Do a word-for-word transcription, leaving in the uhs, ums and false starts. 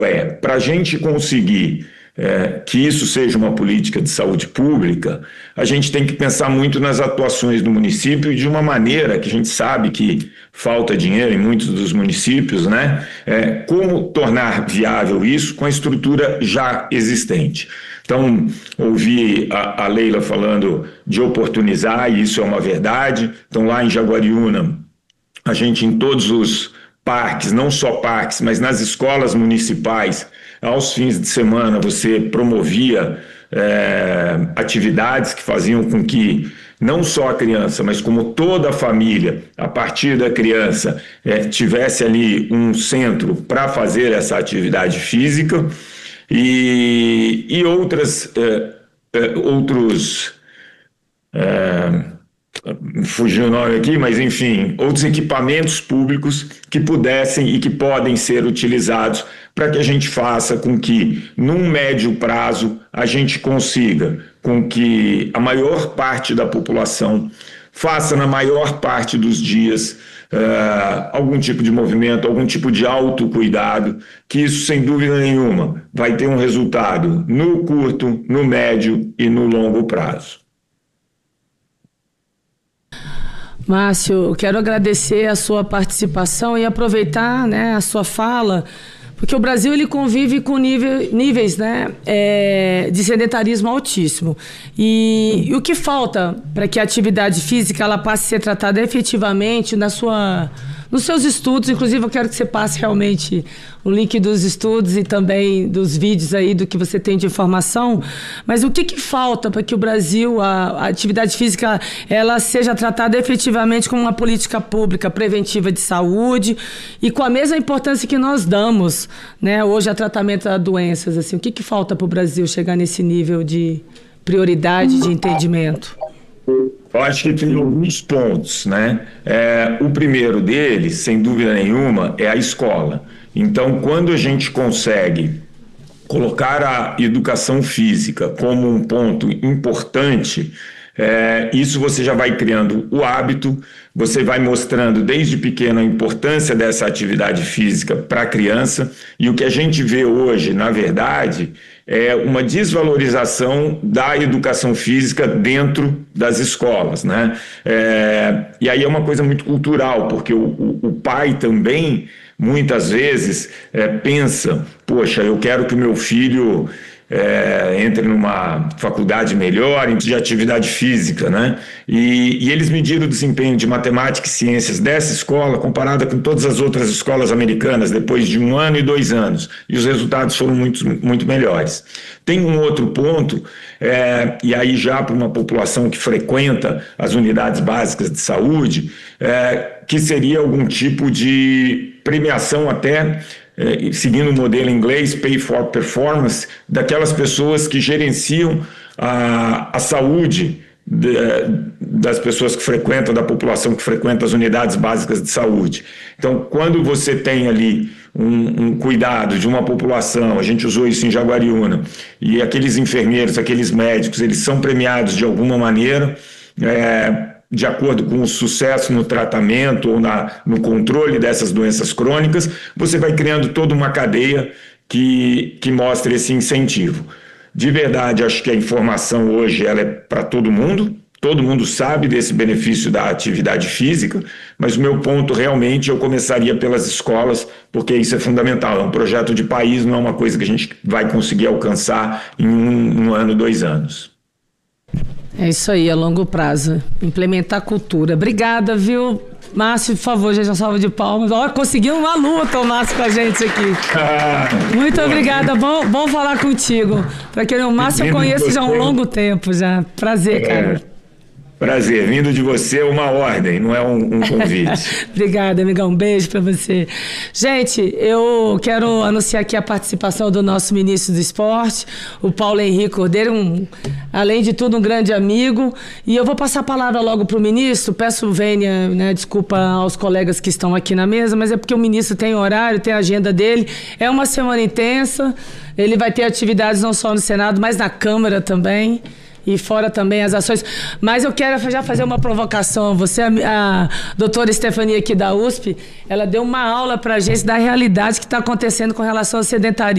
É, para a gente conseguir é, que isso seja uma política de saúde pública, a gente tem que pensar muito nas atuações do município e de uma maneira que a gente sabe que falta dinheiro em muitos dos municípios, né? É, como tornar viável isso com a estrutura já existente. Então, ouvi a, a Leila falando de oportunizar, e isso é uma verdade. Então, lá em Jaguariúna, a gente em todos os parques, não só parques, mas nas escolas municipais, aos fins de semana você promovia é, atividades que faziam com que não só a criança, mas como toda a família, a partir da criança, é, tivesse ali um centro para fazer essa atividade física e, e outras, é, é, outros... É, fugiu o nome aqui, mas enfim, outros equipamentos públicos que pudessem e que podem ser utilizados para que a gente faça com que, num médio prazo, a gente consiga com que a maior parte da população faça na maior parte dos dias uh, algum tipo de movimento, algum tipo de autocuidado, que isso, sem dúvida nenhuma, vai ter um resultado no curto, no médio e no longo prazo. Márcio, eu quero agradecer a sua participação e aproveitar, né, a sua fala, porque o Brasil ele convive com nível, níveis, né, é, de sedentarismo altíssimo. E, e o que falta para que a atividade física ela passe a ser tratada efetivamente na sua, nos seus estudos? Inclusive, eu quero que você passe realmente o link dos estudos e também dos vídeos aí do que você tem de informação. Mas o que, que falta para que o Brasil, a, a atividade física, ela seja tratada efetivamente como uma política pública preventiva de saúde e com a mesma importância que nós damos, né, hoje a tratamento a doenças? Assim, o que, que falta para o Brasil chegar nesse nível de prioridade, de entendimento? Eu acho que tem alguns pontos, né? É, o primeiro deles, sem dúvida nenhuma, é a escola. Então, quando a gente consegue colocar a educação física como um ponto importante, é, isso você já vai criando o hábito, você vai mostrando desde pequeno a importância dessa atividade física para a criança, e o que a gente vê hoje, na verdade, é uma desvalorização da educação física dentro das escolas, né? É, e aí é uma coisa muito cultural, porque o, o, o pai também, muitas vezes, é, pensa, poxa, eu quero que o meu filho é, entre numa faculdade melhor de atividade física, né? E, e eles mediram o desempenho de matemática e ciências dessa escola comparada com todas as outras escolas americanas depois de um ano e dois anos, e os resultados foram muito, muito melhores. Tem um outro ponto, é, e aí já para uma população que frequenta as unidades básicas de saúde, é, que seria algum tipo de premiação até, é, seguindo o modelo inglês, Pay for Performance, daquelas pessoas que gerenciam a, a saúde de, das pessoas que frequentam, da população que frequenta as unidades básicas de saúde. Então, quando você tem ali um, um cuidado de uma população, a gente usou isso em Jaguariúna, e aqueles enfermeiros, aqueles médicos, eles são premiados de alguma maneira, é, de acordo com o sucesso no tratamento ou na, no controle dessas doenças crônicas, você vai criando toda uma cadeia que, que mostra esse incentivo. De verdade, acho que a informação hoje ela é para todo mundo, todo mundo sabe desse benefício da atividade física, mas o meu ponto realmente eu começaria pelas escolas, porque isso é fundamental, é um projeto de país, não é uma coisa que a gente vai conseguir alcançar em um, um ano, dois anos. É isso aí, a longo prazo. Implementar a cultura. Obrigada, viu? Márcio, por favor, já salva de palmas. Ó, conseguiu uma luta o Márcio com a gente aqui. Ah, muito boa. Obrigada, bom, bom falar contigo. Para quem não, Márcio eu conheço já há um longo tempo já. Prazer, é. cara. Prazer, vindo de você é uma ordem, não é um, um convite. Obrigada, amigão, um beijo para você. Gente, eu quero anunciar aqui a participação do nosso ministro do esporte, o Paulo Henrique Cordeiro, um, além de tudo um grande amigo, e eu vou passar a palavra logo para o ministro, peço vênia, né, desculpa aos colegas que estão aqui na mesa, mas é porque o ministro tem horário, tem a agenda dele, é uma semana intensa, ele vai ter atividades não só no Senado, mas na Câmara também. e fora também as ações. Mas eu quero já fazer uma provocação. Você, a, a doutora Estefania aqui da U S P, ela deu uma aula para a gente da realidade que está acontecendo com relação ao sedentarismo.